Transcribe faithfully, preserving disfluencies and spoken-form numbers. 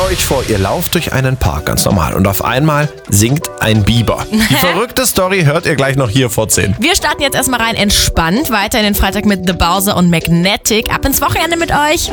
euch vor, ihr lauft durch einen Park, ganz normal. Und auf einmal singt ein Biber. Die verrückte Story hört ihr gleich noch hier vor zehn. Wir starten jetzt erstmal rein entspannt weiter in den Freitag mit The Bowser und Magnetic. Ab ins Wochenende mit euch.